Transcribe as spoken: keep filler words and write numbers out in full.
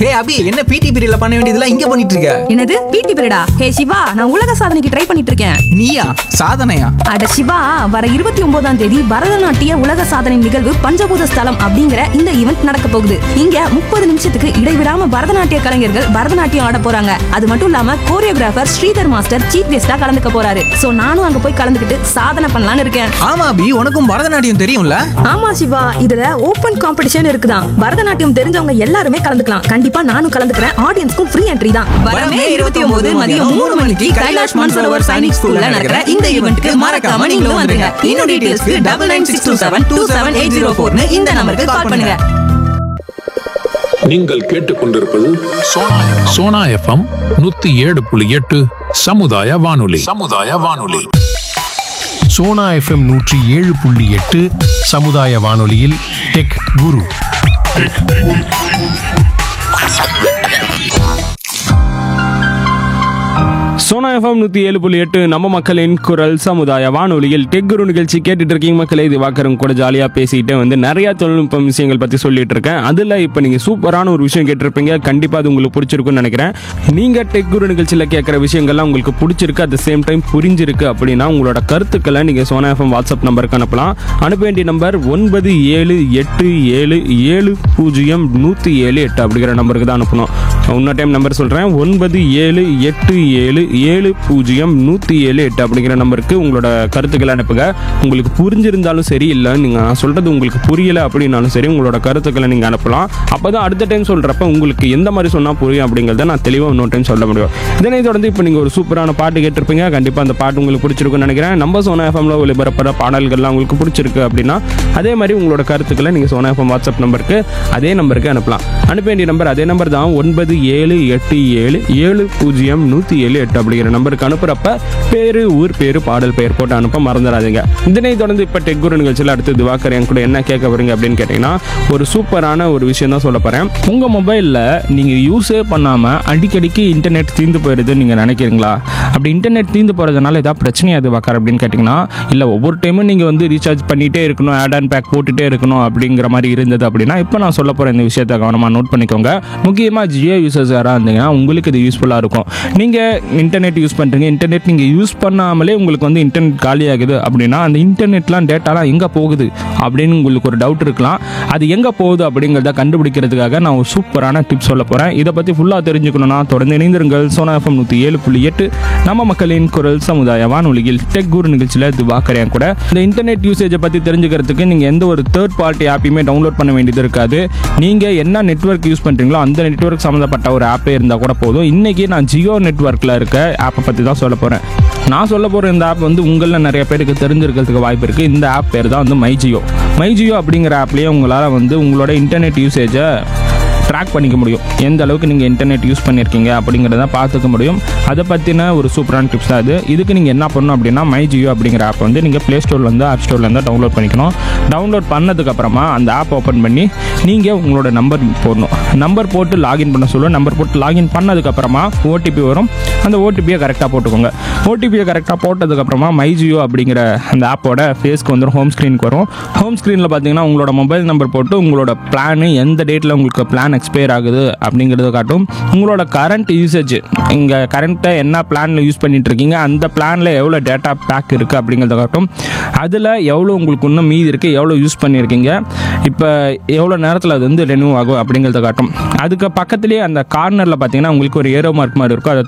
ஏய் அபி, என்ன பிடி பீரியட்ல பண்ண வேண்டியதெல்லாம் இங்க பண்ணிட்டு இருக்க? என்னது பிடி பீரியடா? ஹே சிவா, நான் உலக சாதனைக்கு ட்ரை பண்ணிட்டு இருக்கேன். நீயா? சாதனையா? அட சிவா, வர இருபத்தி ஒன்பதாம் தேதி பரதநாட்டிய உலக சாதனை நிகழ்வு பஞ்சபூத ஸ்தலம் அப்படிங்கிற இந்த ஈவெண்ட் நடக்க போகுது. இங்க முப்பது நிமிஷத்துக்கு இடைவிடாம பரதநாட்டிய கலைஞர்கள் பரதநாட்டியம் ஆட போறாங்க. அது மட்டும் இல்லாம கோரியோகிராஃபர் ஸ்ரீதர் மாஸ்டர் சீஃப் கெஸ்டா கலந்துக்க போறாரு. சோ நானும் அங்க போய் கலந்துக்கிட்டு சாதனை பண்ணலாம்னு இருக்கேன். ஆமா அபி, உனக்கும் பரதநாட்டியம் தெரியும்ல? ஆமா சிவா, இதுல ஓபன் காம்படிஷன் இருக்குதான். பரதநாட்டியம் தெரிஞ்சவங்க எல்லாருமே கலந்துக்கலாம். கண்டிப்பா நானும் கலந்துக்கிறேன். ஆடியன்ஸ்க்கும் ஃப்ரீ என்ட்ரி தான். வரமே இருபத்தி ஒன்பது மதியம் மூணு மணிக்கு கைலாஷ் மன்சரோவர் சைனிக் ஸ்கூல்ல நடக்கிற இந்த ஈவென்ட்க்கு மறக்காம நீங்களும் வந்துருங்க. இன்னும் டீடைல்ஸ்க்கு double nine six two seven two seven eight zero ஃபோர்னு இந்த நம்பருக்கு கால் பண்ணுங்க. நீங்கள் கேட்டுக்கொண்டிருப்பது சோனா எஃப்எம் நூத்தி ஏழு புள்ளி எட்டு சமுதாய வானொலி. சமுதாய வானொலி. சோனா எஃப்எம் நூற்றி ஏழு புள்ளி எட்டு சமுதாய வானொலியில் டெக் குரு. சோனா எஃப்எம் நூற்றி ஏழு புள்ளி எட்டு நம்ம மக்களின் குரல் சமுதாய வானொலியில் டெக் குரு நிகழ்ச்சி கேட்டுட்டு இருக்கீங்க மக்களே. இது வாக்கரும் கூட ஜாலியாக பேசிட்டு வந்து நிறைய தொழில்நுட்ப விஷயங்கள் பற்றி சொல்லிட்டு இருக்கேன். அதில் இப்போ நீங்கள் சூப்பரான ஒரு விஷயம் கேட்டிருப்பீங்க. கண்டிப்பாக அது உங்களுக்கு பிடிச்சிருக்குன்னு நினைக்கிறேன். நீங்கள் டெக் குரு நிகழ்ச்சியில் கேட்குற விஷயங்கள்லாம் உங்களுக்கு பிடிச்சிருக்கு, அட் த சேம் டைம் புரிஞ்சிருக்கு அப்படின்னா உங்களோட கருத்துக்களை நீங்கள் சோனா எஃப்எம் வாட்ஸ்அப் நம்பருக்கு அனுப்பலாம். அனுப்ப வேண்டிய நம்பர் ஒன்பது ஏழு எட்டு ஏழு ஏழு பூஜ்ஜியம் நூற்றி ஏழு எட்டு அப்படிங்கிற நம்பருக்கு தான் அனுப்பணும். இன்னொரு டைம் நம்பர் சொல்கிறேன், ஒன்பது ஏழு எட்டு ஏழு ஏழு பூஜ்ஜியம் நூற்றி ஏழு எட்டு அப்படிங்கிற நம்பருக்கு உங்களோட கருத்துக்களை அனுப்புங்க. உங்களுக்கு புரிஞ்சிருந்தாலும் சரி, இல்லை நீங்கள் நான் சொல்கிறது உங்களுக்கு புரியலை அப்படின்னாலும் சரி, உங்களோட கருத்துக்களை நீங்கள் அனுப்பலாம். அப்போ தான் அடுத்த டைம் சொல்கிறப்ப உங்களுக்கு எந்த மாதிரி சொன்னால் புரியும் அப்படிங்கிறத நான் தெளிவாக இன்னொரு டைம் சொல்ல முடியும். இதனை தொடர்ந்து இப்போ நீங்கள் ஒரு சூப்பரான பாட்டு கேட்டிருப்பீங்க. கண்டிப்பாக அந்த பாட்டு உங்களுக்கு பிடிச்சிருக்குன்னு நினைக்கிறேன். நம்ம சோனா எஃப்எம்ல ஒளிபரப்புற பாடல்கள்லாம் உங்களுக்கு பிடிச்சிருக்கு அப்படின்னா அதே மாதிரி உங்களோட கருத்துக்களை நீங்கள் சோனா எஃப்எம் வாட்ஸ்அப் நம்பருக்கு அதே நம்பருக்கு அனுப்பலாம். அனுப்ப வேண்டிய நம்பர் அதே நம்பர் தான், ஒன்பது ஏழு எட்டு ஏழு ஏழு பூஜ்ஜியம் நூற்றி ஏழு எட்டு அப்படிங்கிற நம்பருக்கு அனுப்புறப்ப பேரு, ஊர் பேரு, பாடல் பெயர் போட்டு அனுப்ப மறந்துடாதீங்க. இதனை தொடர்ந்து இப்போ டெக் குரு நிகழ்ச்சியில் அடுத்து திவாகர் என் கூட என்ன கேட்க வரீங்க அப்படின்னு கேட்டிங்கன்னா ஒரு சூப்பரான ஒரு விஷயம் தான் சொல்ல போகிறேன். உங்கள் மொபைலில் நீங்கள் யூஸே பண்ணாமல் அடிக்கடிக்கு இன்டர்நெட் தீர்ந்து போயிடுதுன்னு நீங்கள் நினைக்கிறீங்களா? அப்படி இன்டர்நெட் தீர்ந்து போகிறதுனால ஏதாவது பிரச்சனையா திவாகர் அப்படின்னு கேட்டிங்கன்னா இல்லை, ஒவ்வொரு டைமும் நீங்கள் வந்து ரீசார்ஜ் பண்ணிகிட்டே இருக்கணும், ஆட் அண்ட் பேக் போட்டுகிட்டே இருக்கணும் அப்படிங்கிற மாதிரி இருந்தது அப்படின்னா இப்போ நான் சொல்ல போகிற இந்த விஷயத்தை கவனமாக நோட் பண்ணிக்கோங்க. முக்கியமாக ஜியோ யூசர்ஸ் யாராக இருந்தீங்கன்னா உங்களுக்கு இது யூஸ்ஃபுல்லாக இருக்கும். நீங்கள் இன்டர்நெட் யூஸ் பண்ணுறீங்க, இன்டர்நெட் நீங்கள் யூஸ் பண்ணாமலே உங்களுக்கு வந்து இன்டர்நெட் காலி ஆகுது அப்படின்னா அந்த இன்டர்நெட்லாம் டேட்டாலாம் எங்கே போகுது அப்படின்னு உங்களுக்கு ஒரு டவுட் இருக்கலாம். அது எங்கே போகுது அப்படிங்கிறத கண்டுபிடிக்கிறதுக்காக நான் ஒரு சூப்பரான டிப்ஸ் சொல்ல போகிறேன். இதை பற்றி ஃபுல்லாக தெரிஞ்சுக்கணும்னா தொடர்ந்து இணைந்திருங்கள். சோனா எஃப்எம் நூற்றி ஏழு புள்ளி எட்டு நம்ம மக்களின் குரல் சமுதாய வானொலியில் டெக் குரு நிகழ்ச்சியில் திவாகர் கூட. இந்த இன்டர்நெட் யூசேஜை பற்றி தெரிஞ்சுக்கிறதுக்கு நீங்கள் எந்த ஒரு தேர்ட் பார்ட்டி ஆப்பையுமே டவுன்லோட் பண்ண வேண்டியது இருக்காது. நீங்கள் என்ன நெட்வொர்க் யூஸ் பண்ணுறீங்களோ அந்த நெட்வொர்க் சம்மந்தப்பட்ட ஒரு ஆப்பே இருந்தால் கூட போதும். இன்றைக்கி நான் ஜியோ நெட்வொர்க்கில் இருக்க ஆப்பை பற்றி தான் சொல்ல போகிறேன். நான் சொல்ல போகிற இந்த ஆப் வந்து உங்களில் நிறைய பேருக்கு தெரிஞ்சிருக்கிறதுக்கு வாய்ப்பு இருக்குது. இந்த ஆப் பேர் தான் வந்து மை ஜியோ. மை ஜியோ அப்படிங்கிற ஆப்லேயே உங்களால் வந்து உங்களோட இன்டர்நெட் யூசேஜை ட்ராக் பண்ணிக்க முடியும். எந்த அளவுக்கு நீங்கள் இன்டர்நெட் யூஸ் பண்ணியிருக்கீங்க அப்படிங்கிறத பார்த்துக்க முடியும். அதை பற்றின ஒரு சூப்பரான டிப்ஸ் தான் இது. இதுக்கு நீங்கள் என்ன பண்ணணும் அப்படின்னா மை ஜியோ அப்படிங்கிற ஆப் வந்து நீங்கள் ப்ளே ஸ்டோர்லேருந்து ஆப் ஸ்டோர்லேருந்து டவுன்லோட் பண்ணிக்கணும். டவுன்லோட் பண்ணதுக்கப்புறமா அந்த ஆப் ஓப்பன் பண்ணி நீங்கள் உங்களோட நம்பர் போடணும். நம்பர் போட்டு லாகின் பண்ண சொல்லுவோம். நம்பர் போட்டு லாகின் பண்ணதுக்கப்புறமா ஓடிபி வரும். அந்த ஓடிபியை கரெக்டாக போட்டுக்கோங்க. ஓடிபியை கரெக்டாக போட்டதுக்கப்புறமா மை ஜியோ அப்படிங்கிற அந்த ஆப்போட ஃபேஸ்க்கு வந்துடும், ஹோம் ஸ்க்ரீனுக்கு வரும். ஹோம் ஸ்க்ரீனில் பார்த்தீங்கன்னா உங்களோட மொபைல் நம்பர் போட்டு உங்களோட பிளான் எந்த டேட்டில் உங்களுக்கு பிளான் எக்ஸ்பயர் ஆகுது அப்படிங்கிறத காட்டும். உங்களோட கரண்ட் யூசேஜ், இங்கே கரண்ட்டை என்ன பிளானில் யூஸ் பண்ணிட்டு இருக்கீங்க, அந்த பிளானில் எவ்வளோ டேட்டா பேக் இருக்குது அப்படிங்கிறத காட்டும். அதில் எவ்வளோ உங்களுக்கு இன்னும் மீதி இருக்குது, எவ்வளோ யூஸ் பண்ணியிருக்கீங்க, இப்போ எவ்வளோ நேரத்தில் அது வந்து ரெனியூ ஆகும் அப்படிங்கிறத காட்டும். அதுக்கு பக்கத்துலேயே அந்த கார்னரில் பார்த்தீங்கன்னா உங்களுக்கு ஒரு ஏரோ மார்க் மாதிரி இருக்கும். அதை